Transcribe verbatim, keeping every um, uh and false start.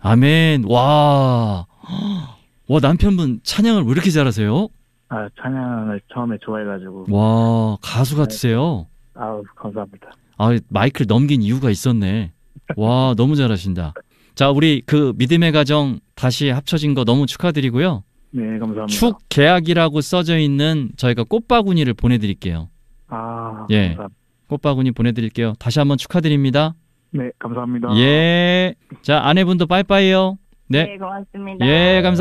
아멘. 와. 와, 남편분 찬양을 왜 이렇게 잘하세요? 아, 찬양을 처음에 좋아해가지고. 와, 가수 같으세요. 아우, 감사합니다. 아, 마이크를 넘긴 이유가 있었네. 와, 너무 잘하신다. 자, 우리 그 믿음의 가정 다시 합쳐진 거 너무 축하드리고요. 네, 감사합니다. 축 계약이라고 써져 있는 저희가 꽃바구니를 보내드릴게요. 아, 예, 감사합니다. 꽃바구니 보내드릴게요. 다시 한번 축하드립니다. 네, 감사합니다. 예. 자, 아내분도 빠이빠이요. 네. 네, 고맙습니다. 예, 감사합니다.